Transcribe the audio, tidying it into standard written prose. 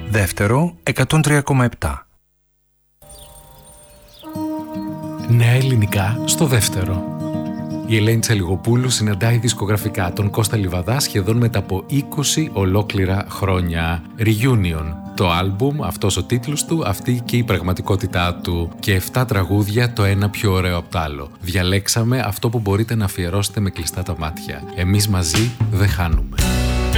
Δεύτερο, 103,7. Νέα ελληνικά στο δεύτερο. Η Ελένη Τσαλιγοπούλου συναντάει δισκογραφικά τον Κώστα Λιβαδά σχεδόν μετά από 20 ολόκληρα χρόνια. Reunion. Το άλμπουμ, αυτός ο τίτλος του, αυτή και η πραγματικότητά του. Και 7 τραγούδια, το ένα πιο ωραίο από το άλλο. Διαλέξαμε αυτό που μπορείτε να αφιερώσετε με κλειστά τα μάτια. Εμείς μαζί δεν χάνουμε.